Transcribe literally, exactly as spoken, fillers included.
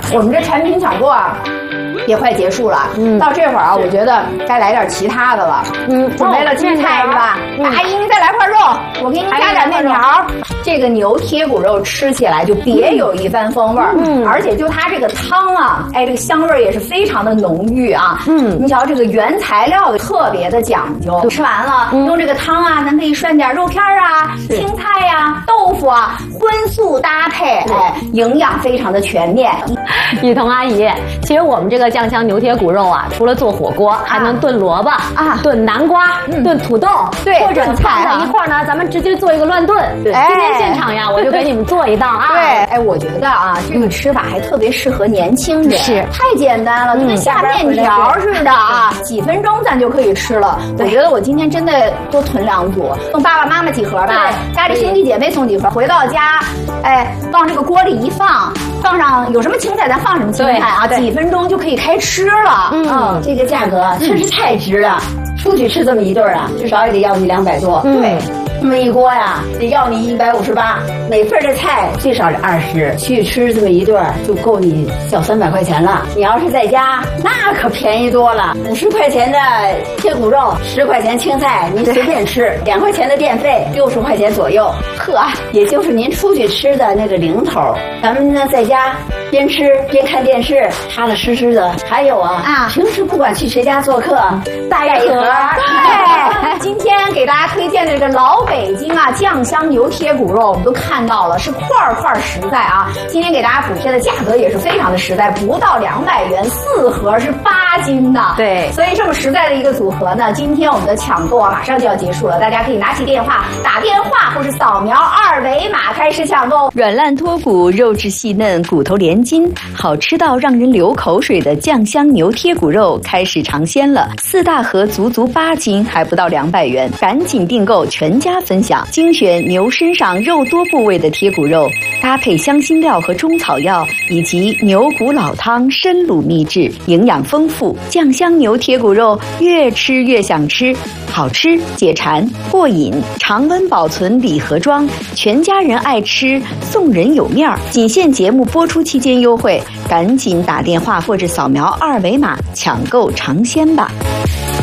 我们这产品抢购啊。也快结束了，嗯，到这会儿啊，我觉得该来点其他的了。嗯，准备了青菜是吧？那阿姨您再来块肉，我给您加点面条。这个牛贴骨肉吃起来就别有一番风味儿，嗯，而且就它这个汤啊，哎，这个香味儿也是非常的浓郁啊。嗯，你瞧这个原材料特别的讲究，吃完了用这个汤啊，咱可以涮点肉片啊、青菜呀、豆腐啊，荤素搭配，哎，营养非常的全面。 雨桐阿姨，其实我们这个酱香牛贴骨肉啊，除了做火锅，还能炖萝卜啊、炖南瓜、炖土豆，对，或者放在一块儿呢，咱们直接做一个乱炖。对，今天现场呀，我就给你们做一道啊。 对，哎，我觉得啊，这个吃法还特别适合年轻人，是太简单了，就跟下面条似的啊，几分钟咱就可以吃了。我觉得我今天真的多囤两组，送爸爸妈妈几盒吧，家里兄弟姐妹送几盒，回到家，哎，往这个锅里一放，放上有什么青菜咱放什么青菜啊，几分钟就可以开吃了。 嗯，这个价格确实太值了。出去吃这么一顿啊，至少也得要你两百多。对，这么一锅呀，得要你一百五十八。每份的菜最少是二十，去吃这么一顿就够你小三百块钱了。你要是在家，那可便宜多了。五十块钱的贴骨肉，十块钱青菜，您随便吃，两块钱的电费，六十块钱左右。呵，也就是您出去吃的那个零头。咱们呢，在家边吃边看电视，踏踏实实的。还有啊啊，平时不管去谁家做客，带一盒。 对，今天给大家推荐的这个老北京啊酱香牛贴骨肉，我们都看到了，是块块实在啊。今天给大家补贴的价格也是非常的实在，不到两百元，四盒是八斤的。对，所以这么实在的一个组合呢，今天我们的抢购啊马上就要结束了，大家可以拿起电话打电话或是扫描二维码开始抢购。 软烂脱骨，肉质细嫩，骨头连筋，好吃到让人流口水的酱香牛贴骨肉开始尝鲜了，四大盒足足八斤，还不到两百元，赶紧订购，全家分享。精选牛身上肉多部位的贴骨肉，搭配香辛料和中草药，以及牛骨老汤深卤秘制，营养丰富。酱香牛贴骨肉越吃越想吃，好吃解馋过瘾，常温保存礼盒装，全家人爱吃，送人有面儿。仅限节目播出期间优惠，赶紧打电话或者扫描二维码抢购尝鲜吧。